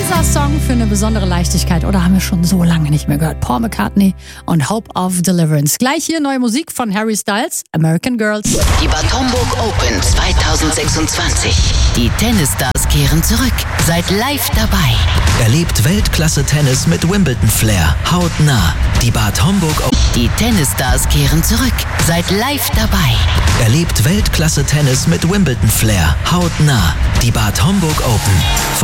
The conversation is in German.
Dieser Song für eine besondere Leichtigkeit, oder haben wir schon so lange nicht mehr gehört? Paul McCartney und Hope of Deliverance. Gleich hier neue Musik von Harry Styles, American Girls. Die Bad Homburg Open 2026. Die Tennisstars kehren zurück. Seid live dabei. Erlebt Weltklasse-Tennis mit Wimbledon-Flair. Hautnah. Die Bad Homburg Open. Die Tennisstars kehren zurück. Seid live dabei. Erlebt Weltklasse-Tennis mit Wimbledon-Flair. Hautnah. Die Bad Homburg Open.